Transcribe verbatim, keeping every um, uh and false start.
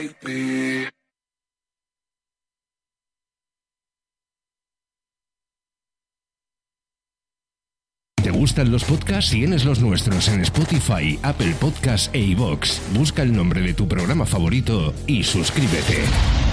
baby. ¿Te gustan los podcasts? Tienes los nuestros en Spotify, Apple Podcasts e iVoox. Busca el nombre de tu programa favorito y suscríbete.